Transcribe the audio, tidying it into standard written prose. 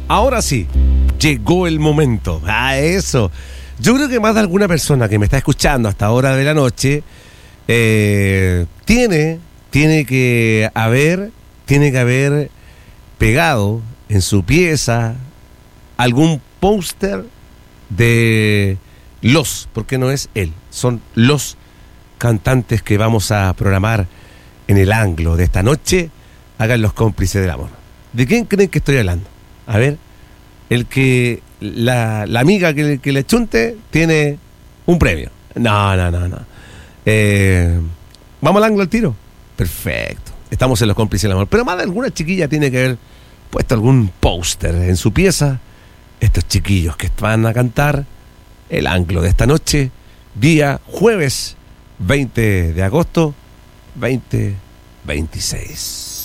Ahora sí, llegó el momento. Eso. Yo creo que más de alguna persona que me está escuchando hasta ahora de la noche tiene que haber pegado en su pieza algún póster de porque no es él, son los cantantes que vamos a programar en el Anglo de esta noche. Hagan los cómplices del amor. ¿De quién creen que estoy hablando? A ver, la amiga que le chunte tiene un premio. No. ¿Vamos al Anglo al tiro? Perfecto. Estamos en los cómplices del amor. Pero más de alguna chiquilla tiene que haber puesto algún póster en su pieza. Estos chiquillos que van a cantar el Anglo de esta noche, día jueves 20 de agosto 2026.